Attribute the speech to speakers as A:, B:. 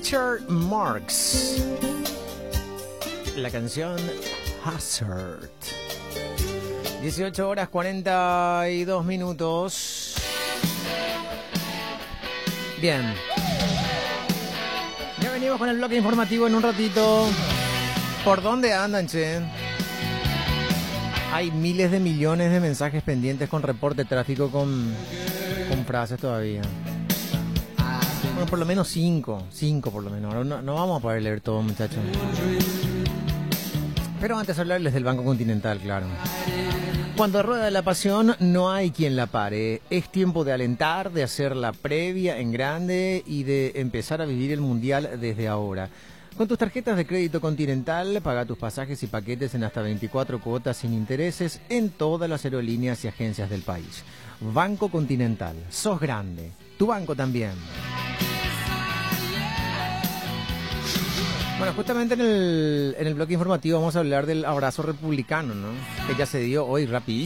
A: Richard Marx. La canción Hazard. 18 horas 42 minutos. Bien. Ya venimos con el bloque informativo en un ratito. ¿Por dónde andan, che? Hay miles de millones de mensajes pendientes con reporte de tráfico con frases todavía. Bueno, por lo menos 5 por lo menos. No vamos a poder leer todo, muchachos. Pero antes hablarles del Banco Continental, claro. Cuando rueda la pasión, no hay quien la pare. Es tiempo de alentar, de hacer la previa en grande y de empezar a vivir el Mundial desde ahora. Con tus tarjetas de crédito Continental, paga tus pasajes y paquetes en hasta 24 cuotas sin intereses en todas las aerolíneas y agencias del país. Banco Continental. Sos grande. Tu banco también. Bueno, justamente en el bloque informativo vamos a hablar del abrazo republicano, ¿no? Que ya se dio hoy rapidísimo.